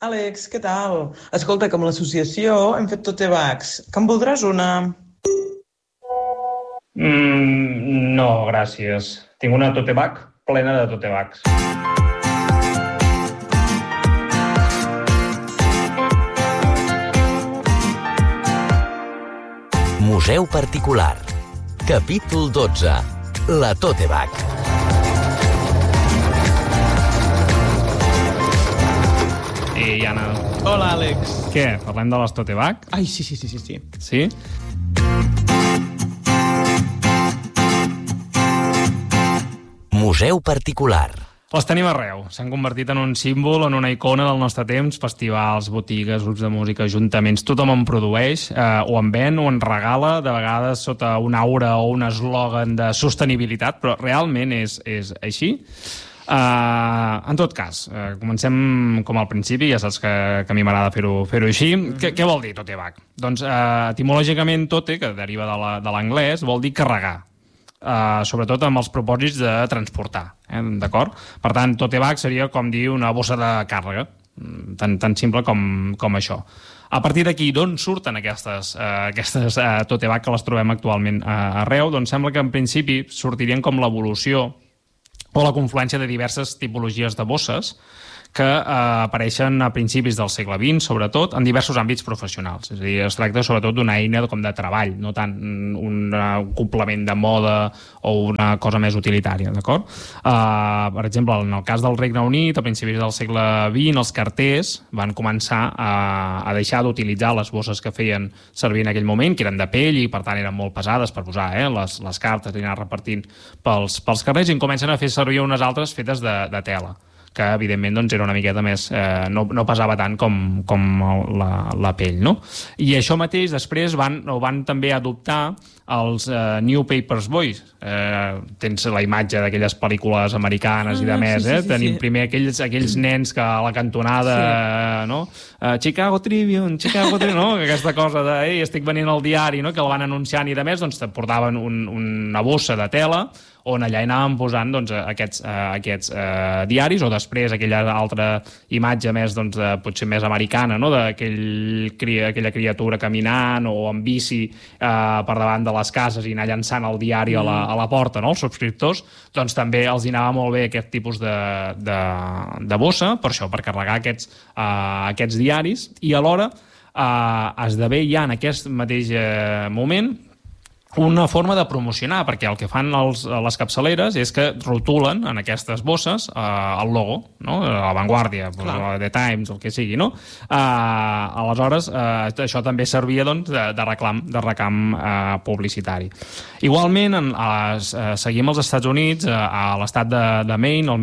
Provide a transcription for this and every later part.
Àlex, què tal? Escolta, que amb l'associació hem fet tote bags. Que en voldràs una? No, gràcies. Tinc una tote bag plena de tote bags. Museu particular. Capítol 12. La tote bag. Ei, Anna. Hola, Àlex. Què? Parlem de les tote bag? Ai, sí. Sí? Museu particular. Les tenim arreu. S'han convertit en un símbol, en una icona del nostre temps. Festivals, botigues, grups de música, ajuntaments... Tothom en produeix, o en ven, o en regala, de vegades sota una aura o un eslògan de sostenibilitat, però realment és així. En tot cas, comencem com al principi, ja saps que a mi m'agrada fer-ho així. Què vol dir tote bag? Doncs etimològicament tote, que deriva de l'anglès, vol dir carregar. Sobretot amb els propòsits de transportar, d'acord? Per tant, tote bag seria com dir una bossa de càrrega, tan simple com això. A partir d'aquí, d'on surten aquestes tote bag que les trobem actualment arreu? Doncs sembla que en principi sortirien com l'evolució o la confluència de diverses tipologies de bosses que apareixen a principis del segle XX, sobretot, en diversos àmbits professionals. És a dir, es tracta sobretot d'una eina com de treball, no tant un complement de moda o una cosa més utilitària, d'acord? Per exemple, en el cas del Regne Unit, a principis del segle XX, els carters van començar a deixar d'utilitzar les bosses que feien servir en aquell moment, que eren de pell i, per tant, eren molt pesades per posar les cartes i anar repartint pels carrers, i en comencen a fer servir unes altres fetes de tela, que evidentment doncs, era una miqueta més... no pesava tant com la pell, no? I això mateix després van també adoptar els New Papers Boys. Tens la imatge d'aquelles pel·lícules americanes i de més, tenim primer aquells nens que a la cantonada, no? Chicago Tribune, no? Aquesta cosa de, estic venint al diari, no? Que el van anunciant i de més, doncs portaven una bossa de tela on allà anàvem posant doncs, aquests diaris, o després aquella altra imatge més, doncs, potser més americana, no? Aquella criatura caminant o amb bici per davant de les cases i anar llançant el diari a la porta, no? Els subscriptors, doncs també els anava molt bé aquest tipus de bossa, per això, per carregar aquests diaris, i alhora esdevé ja en aquest mateix moment una forma de promocionar, perquè el que fan les capçaleres és que rotulen en aquestes bosses el logo, no? La Vanguardia, The Times, el que sigui, no? Aleshores, això també servia doncs, de reclam publicitari. Igualment, seguim als Estats Units, a l'estat de Maine, el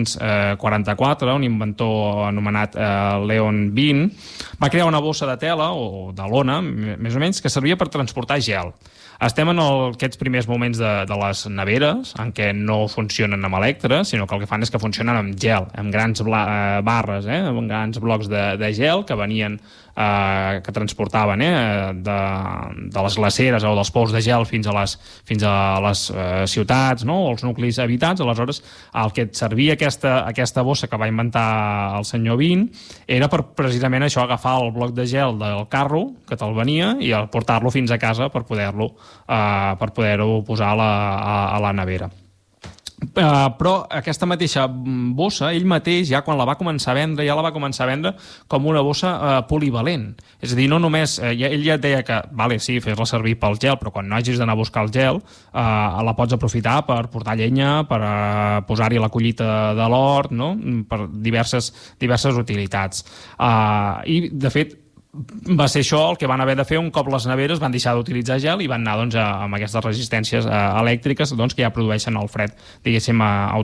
1944, un inventor anomenat Leon Bean va crear una bossa de tela, o de lona, més o menys, que servia per transportar gel. Estem en aquests primers moments de les neveres, en què no funcionen amb electre, sinó que el que fan és que funcionen amb gel, amb grans barres, amb grans blocs de gel que venien, que transportaven de les glaceres o dels pous de gel fins a les ciutats, no? O els nuclis habitats. Aleshores, el que et servia aquesta bossa que va inventar el senyor Bean era per precisament això, agafar el bloc de gel del carro que te'l venia i portar-lo fins a casa per poder-ho posar a la nevera. Però aquesta mateixa bossa, ell mateix, ja quan la va començar a vendre, com una bossa polivalent. És a dir, no només... Ell ja et deia que, sí, fes-la servir pel gel, però quan no hagis d'anar a buscar el gel, la pots aprofitar per portar llenya, per posar-hi la collita de l'hort, no? Per diverses utilitats. I, de fet, va ser això el que van haver de fer un cop les neveres van deixar d'utilitzar gel i van anar doncs, amb aquestes resistències elèctriques doncs, que ja produeixen el fred, diguéssim,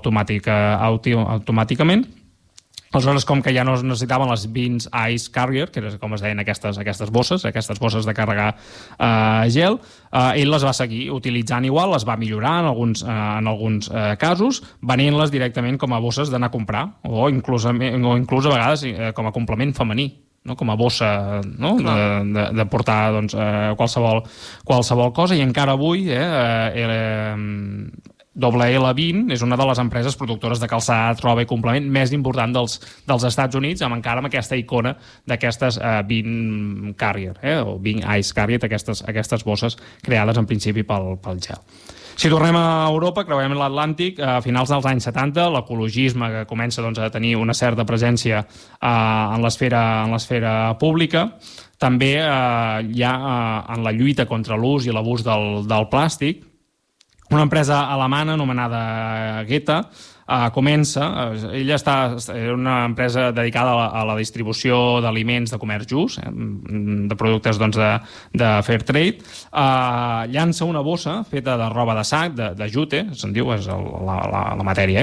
automàticament. Aleshores, com que ja no es necessitaven les Bean's Ice Carrier, que era com es deien aquestes bosses de carregar gel, ell les va seguir utilitzant igual, les va millorar en alguns casos, venent-les directament com a bosses d'anar a comprar, o inclús a vegades com a complement femení, no? Com a bossa, no? de portar doncs, qualsevol cosa, i encara avui L20 és una de les empreses productores de calçat, roba i complement més important dels Estats Units, amb encara amb aquesta icona d'aquestes Bean Carrier, o Bean Ice Carrier, aquestes bosses creades en principi pel gel. Si tornem a Europa, creuem l'Atlàntic, a finals dels anys 70, l'ecologisme que comença a tenir una certa presència en l'esfera pública, també hi ha en la lluita contra l'ús i l'abús del plàstic, una empresa alemana anomenada Geta comença, ella era una empresa dedicada a la distribució d'aliments de comerç just, de productes de fair trade, llança una bossa feta de roba de sac, de jute, se'n diu, és la matèria,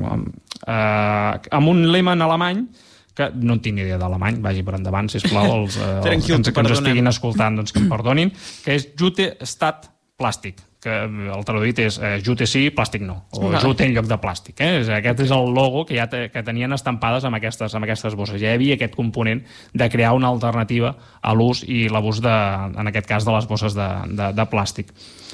amb un lema en alemany que no en tinc ni idea d'alemany, vagi per endavant, sisplau, els que ens estiguin escoltant, que em perdonin, que és Jute Statt Plàstic, que el traduït és jute sí, plàstic no, o jute en lloc de plàstic. Aquest és el logo que tenien estampades amb aquestes bosses. Ja hi havia aquest component de crear una alternativa a l'ús i l'abús, en aquest cas, de les bosses de plàstic.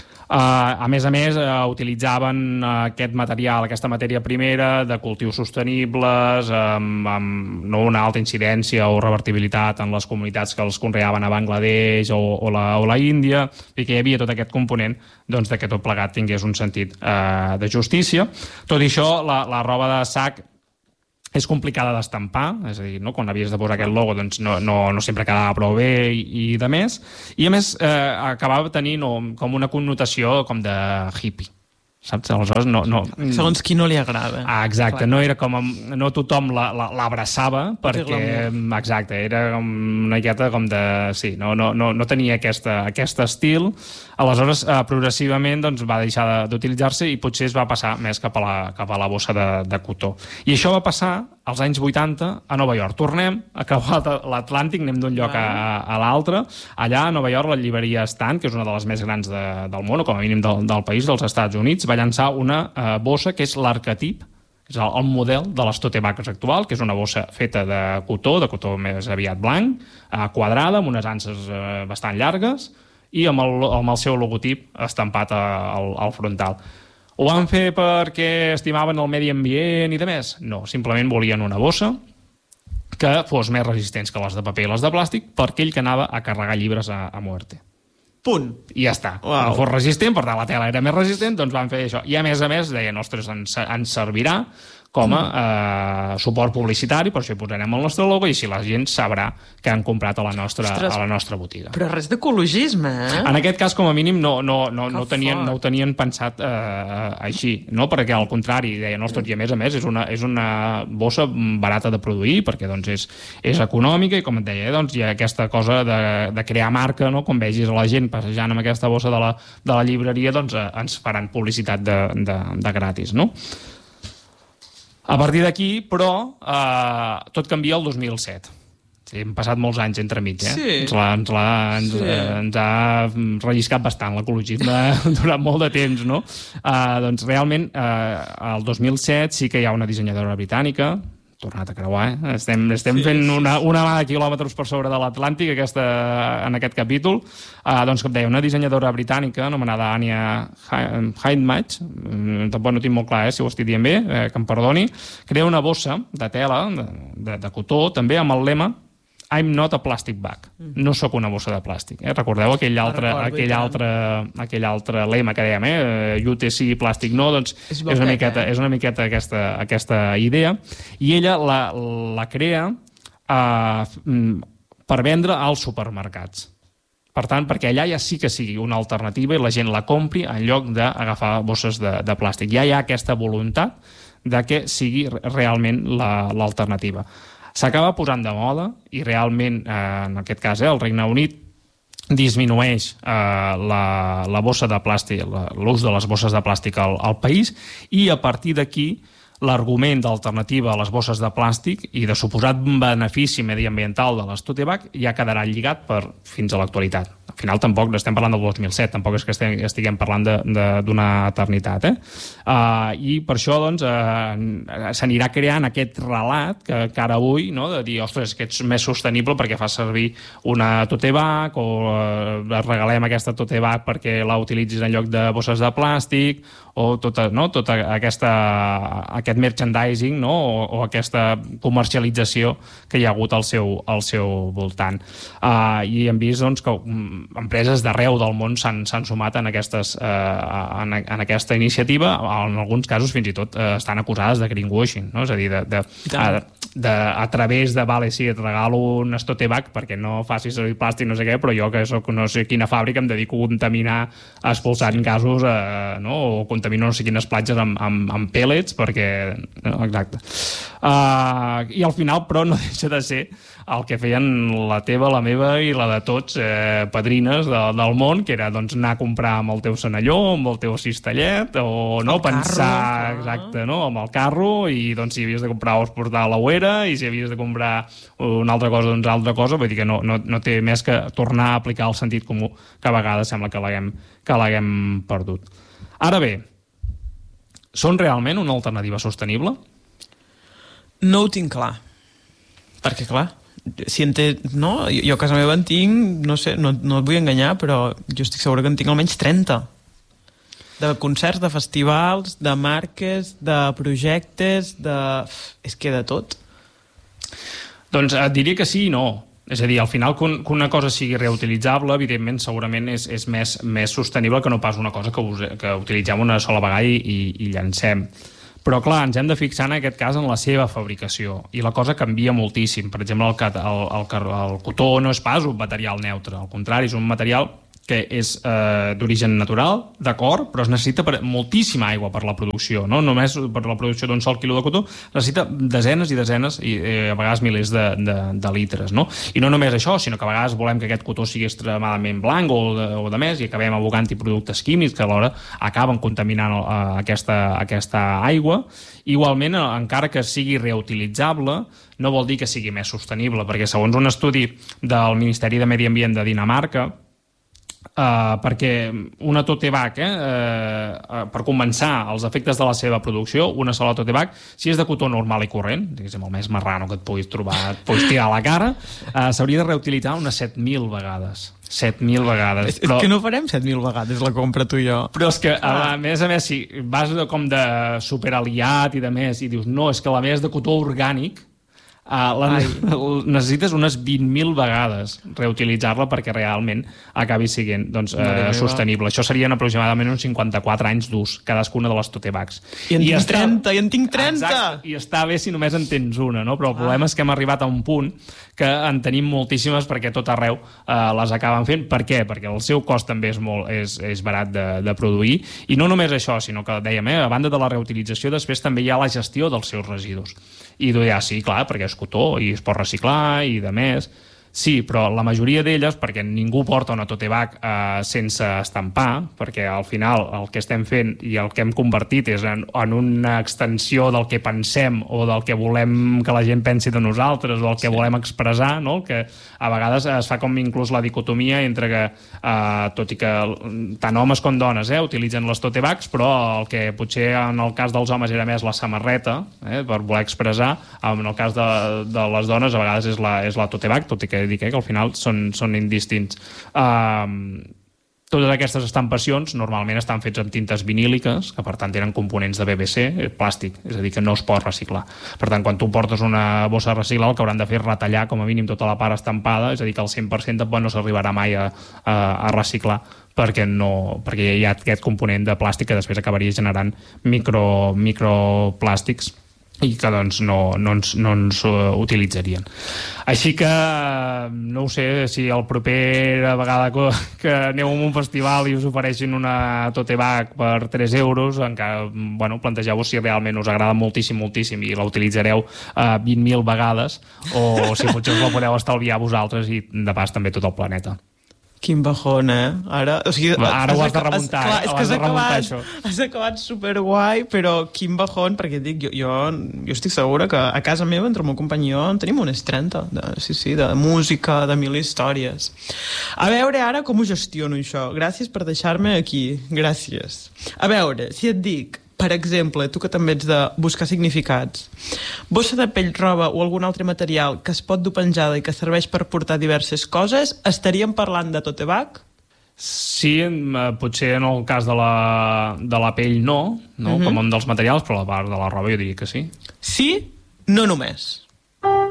A més, utilitzaven aquest material, aquesta matèria primera de cultius sostenibles, amb no una alta incidència o revertibilitat en les comunitats que els conreaven a Bangladesh o la Índia, i que hi havia tot aquest component que tot plegat tingués un sentit de justícia. Tot i això, la roba de sac és complicada d'estampar, és a dir, quan havies de posar aquest logo no sempre quedava prou bé i de més, i a més acabava tenint com una connotació com de hippie, saps? Aleshores segons qui no li agrada. Exacte, no era com no tothom l'abraçava perquè, exacte, era una miqueta com de sí, no tenia aquest estil. Aleshores progressivament va deixar d'utilitzar-se i potser es va passar més cap a la bossa de cotó, i això va passar als anys 80 a Nova York. Tornem a creuar l'Atlàntic, anem d'un lloc a l'altre. Allà a Nova York la llibreria Stan, que és una de les més grans del món, o com a mínim del país, dels Estats Units, va llançar una bossa que és l'arquetip, és el model de les tote bags actual, que és una bossa feta de cotó més aviat blanc, quadrada, amb unes anses bastant llargues i amb el seu logotip estampat al frontal. Ho van fer perquè estimaven el medi ambient i de més? No, simplement volien una bossa que fos més resistent que les de paper i les de plàstic per aquell que anava a carregar llibres a muerte. Punt. I ja està. No fos resistent, per tant la tela era més resistent, doncs van fer això. I a més, deien, ostres, ens servirà com a suport publicitari, per això hi posarem el nostre logo i així la gent sabrà que han comprat a la nostra botiga. Però res d'ecologisme, En aquest cas, com a mínim, no ho tenien pensat així, no? Perquè al contrari, deien, ostres, i a més, és una bossa barata de produir, perquè és econòmica i, com et deia, hi ha aquesta cosa de crear marca, no? Com vegis a la gent passejant amb aquesta bossa de la llibreria, ens faran publicitat de gratis, no? A partir d'aquí, però, tot canvia el 2007. Hem passat molts anys entremig, Sí. Ens ha relliscat bastant l'ecologisme durant molt de temps, no? Doncs realment, el 2007 sí que hi ha una dissenyadora britànica, tornat a creuar, estem fent una mà de quilòmetres per sobre de l'Atlàntic en aquest capítol, doncs, com deia, una dissenyadora britànica anomenada Anya Hindmarch, tampoc no tinc molt clar si ho estic dient bé, que em perdoni, crea una bossa de tela, de cotó, també amb el lema I'm not a plastic bag. No sóc una bossa de plàstic. Recordeu aquell altre lema que dèiem, jute sí, plàstic no, doncs és una miqueta aquesta idea. I ella la crea per vendre als supermercats. Per tant, perquè allà ja sí que sigui una alternativa i la gent la compri en lloc d'agafar bosses de plàstic. Ja hi ha aquesta voluntat de que sigui realment l'alternativa. S'acaba posant de moda i realment, en aquest cas, el Regne Unit disminueix la bossa de plàstic, l'ús de les bosses de plàstic al país, i a partir d'aquí l'argument d'alternativa a les bosses de plàstic i de suposat benefici mediambiental de les tote bag ja quedarà lligat fins a l'actualitat. Al final tampoc estem parlant del 2007, tampoc és que estiguem parlant d'una eternitat. I per això s'anirà creant aquest relat que ara avui, de dir, ostres, que ets més sostenible perquè fas servir una tote bag o regalem aquesta tote bag perquè la utilitzis en lloc de bosses de plàstic o tot aquest merchandising, no? o aquesta comercialització que hi ha hagut al seu voltant. I hem vist doncs, que empreses d'arreu del món s'han sumat en aquesta iniciativa. En alguns casos fins i tot estan acusades de greenwashing, no? És a dir, a través de vale, sí, et regalo un tote bag perquè no facis servir plàstic, no sé què, però jo que soc no sé quina fàbrica em dedico a contaminar expulsant gasos, no? O contamino no sé quines platges amb pellets perquè... No? Exacte. I al final, però, no deixa de ser el que feien la teva, la meva i la de tots padrines del món, que era doncs, anar a comprar amb el teu senalló, amb el teu cistellet, o no, pensar exacte, no? Amb el carro, i doncs, si havies de comprar o portar a l'ouera, i si havies de comprar una altra cosa, doncs altra cosa. Vull dir que no té més que tornar a aplicar el sentit comú, que a vegades sembla que l'haguem perdut. Ara bé, són realment una alternativa sostenible? No ho tinc clar. Perquè, clar, si no? Jo a casa meva en tinc, no sé, no et vull enganyar, però jo estic segura que en tinc almenys 30. De concerts, de festivals, de marques, de projectes, és que de tot. Doncs et diria que sí i no. És a dir, al final que una cosa sigui reutilitzable, evidentment, segurament és més sostenible que no pas una cosa que utilitzem una sola vegada i llancem. Però, clar, ens hem de fixar en aquest cas en la seva fabricació, i la cosa canvia moltíssim. Per exemple, el cotó no és pas un material neutre, al contrari, és un material que és d'origen natural, d'acord, però es necessita moltíssima aigua per la producció, no només per la producció d'un sol quilo de cotó, necessita desenes i desenes, i a vegades milers de litres, no? I no només això, sinó que a vegades volem que aquest cotó sigui extremadament blanc o de més, i acabem abocant-hi productes químics que alhora acaben contaminant aquesta aigua. Igualment, encara que sigui reutilitzable, no vol dir que sigui més sostenible, perquè segons un estudi del Ministeri de Medi Ambient de Dinamarca, perquè una tote bag, per començar els efectes de la seva producció, una sola tote bag, si és de cotó normal i corrent, diguéssim, el més marrano que et puguis trobar, et puguis tirar a la cara, s'hauria de reutilitzar unes 7.000 vegades. 7.000 vegades. És que no farem 7.000 vegades la compra tu i jo. Però és que, a més, si vas com de superaliat i de més, i dius, no, és que la meva és de cotó orgànic, necessites unes 20.000 vegades reutilitzar-la perquè realment acabi sent sostenible. Això serien aproximadament uns 54 anys d'ús cadascuna de les tote bags. I en tinc 30! Exacte, i està bé si només en tens una, no? Però el problema és que hem arribat a un punt que en tenim moltíssimes perquè tot arreu les acaben fent. Per què? Perquè el seu cost també és barat de produir, i no només això, sinó que dèiem, a banda de la reutilització, després també hi ha la gestió dels seus residus. I tu ja, sí, clar, perquè és cotó i es pot reciclar i de més. Sí, però la majoria d'elles, perquè ningú porta una tote bag sense estampar, perquè al final el que estem fent i el que hem convertit és en una extensió del que pensem o del que volem que la gent pensi de nosaltres o el que volem expressar, no? Que a vegades es fa com inclús la dicotomia entre que, tot i que tant homes com dones utilitzen les tote bags, però el que potser en el cas dels homes era més la samarreta, per voler expressar, en el cas de les dones a vegades és la tote bag, tot i que dic que al final són indistints. Totes aquestes estampacions normalment estan fets amb tintes viníliques, que per tant tenen components de BBC, plàstic, és a dir, que no es pot reciclar. Per tant, quan tu portes una bossa a reciclar, el que hauran de fer és retallar com a mínim tota la part estampada, és a dir, que el 100% no s'arribarà mai a reciclar, perquè hi ha aquest component de plàstic que després acabaria generant microplàstics i que doncs no ens utilitzarien. Així que no ho sé, si el propera vegada que aneu a un festival i us ofereixin una tote bag per 3 euros, encara, plantegeu-vos si realment us agrada moltíssim i la utilitzareu 20.000 vegades, o si potser us la podeu estalviar vosaltres i de pas també tot el planeta. Quin bajón, Ara ho has de remuntar, és que has acabat superguai, però quin bajón, perquè dic, jo estic segura que a casa meva, entre el meu companyó, en tenim unes 30, de música, de 1.000 històries. A veure ara com ho gestiono, això. Gràcies per deixar-me aquí. Gràcies. A veure, si et dic, per exemple, tu que també ets de buscar significats, bossa de pell, roba o algun altre material que es pot dur penjada i que serveix per portar diverses coses, estaríem parlant de tote bag? Sí, potser en el cas de la pell no, com un dels materials, però la part de la roba jo diria que sí. Sí, no només.